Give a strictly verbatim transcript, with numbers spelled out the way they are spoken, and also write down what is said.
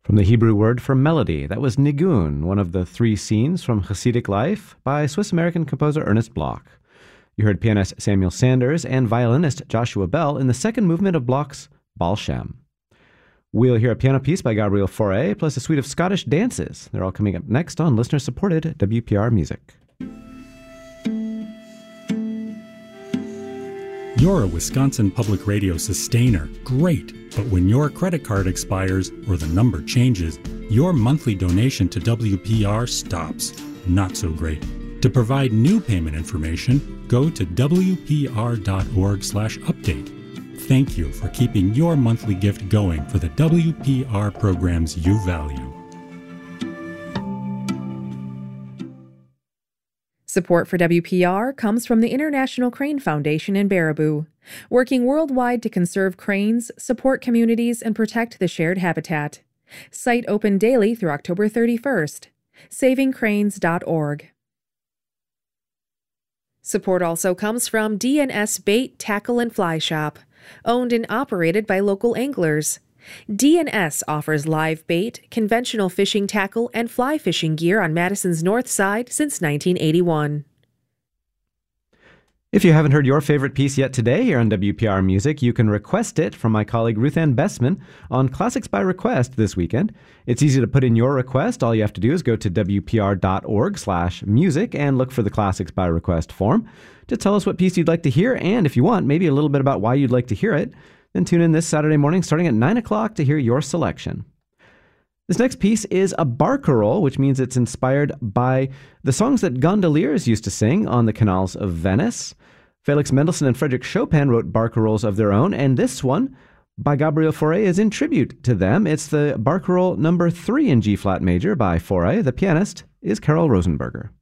From the Hebrew word for melody, that was nigun, one of the three scenes from Hasidic life by Swiss-American composer Ernest Bloch. You heard pianist Samuel Sanders and violinist Joshua Bell in the second movement of Bloch's Baal Shem. We'll hear a piano piece by Gabriel Fauré, plus a suite of Scottish dances. They're all coming up next on listener-supported W P R Music. You're a Wisconsin Public Radio sustainer. Great. But when your credit card expires or the number changes, your monthly donation to W P R stops. Not so great. To provide new payment information, go to W P R dot org slash update. Thank you for keeping your monthly gift going for the W P R programs you value. Support for W P R comes from the International Crane Foundation in Baraboo, working worldwide to conserve cranes, support communities, and protect the shared habitat. Site open daily through October thirty-first. saving cranes dot org. Support also comes from D and S Bait, Tackle, and Fly Shop, owned and operated by local anglers. D and S offers live bait, conventional fishing tackle, and fly fishing gear on Madison's north side since nineteen eighty-one. If you haven't heard your favorite piece yet today here on W P R Music, you can request it from my colleague Ruth Ann Bessman on Classics by Request this weekend. It's easy to put in your request. All you have to do is go to W P R dot org slash music and look for the Classics by Request form to tell us what piece you'd like to hear, and if you want, maybe a little bit about why you'd like to hear it. Then tune in this Saturday morning starting at nine o'clock to hear your selection. This next piece is a barcarolle, which means it's inspired by the songs that gondoliers used to sing on the canals of Venice. Felix Mendelssohn and Frederick Chopin wrote barcarolles of their own, and this one by Gabriel Fauré is in tribute to them. It's the barcarolle number three in G-flat major by Fauré. The pianist is Carol Rosenberger.